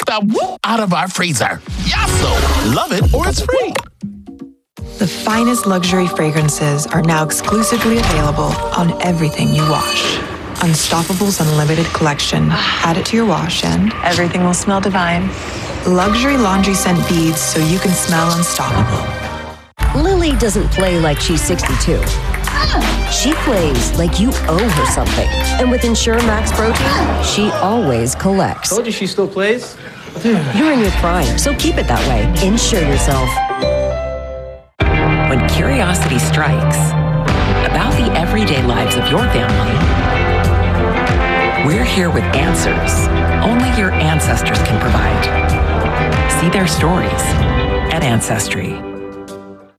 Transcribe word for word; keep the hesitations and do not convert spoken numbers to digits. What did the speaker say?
the whoop out of our freezer. Yasso! Love it or it's free. The finest luxury fragrances are now exclusively available on everything you wash. Unstoppable's Unlimited Collection. Add it to your wash and everything will smell divine. Luxury laundry scent beads so you can smell unstoppable. Lily doesn't play like she's sixty-two. She plays like you owe her something. And with Ensure Max Protein, she always collects. Told you she still plays. You're in your prime, so keep it that way. Insure yourself. When curiosity strikes about the everyday lives of your family, we're here with answers only your ancestors can provide. See their stories at Ancestry.